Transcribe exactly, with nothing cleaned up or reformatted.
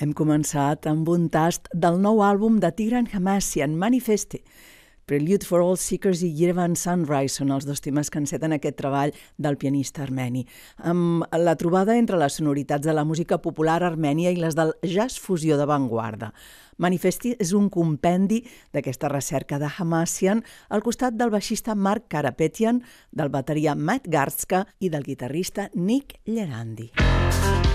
Hem començat amb un tast del nou àlbum de Tigran Hamasyan, Manifeste. Prelude for All Seekers i Yerevan Sunrise són els dos temes que enceten aquest treball del pianista armeni, amb la trobada entre les sonoritats de la música popular armènia i les del jazz fusió d'avantguarda. Manifesti és un compendi d'aquesta recerca de Hamasyan al costat del baixista Mark Karapetyan, del bateria Matt Garska i del guitarrista Nick Lerandi.